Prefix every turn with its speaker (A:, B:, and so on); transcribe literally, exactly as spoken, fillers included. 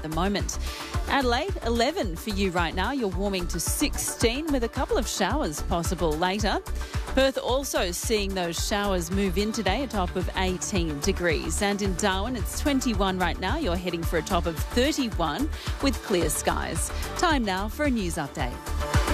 A: at the moment. Adelaide, eleven for you right now. You're warming to sixteen with a couple of showers possible later. Perth also seeing those showers move in today, a top of eighteen degrees. And in Darwin, it's twenty-one right now. You're heading for a top of thirty-one with clear skies. Time now for a news update.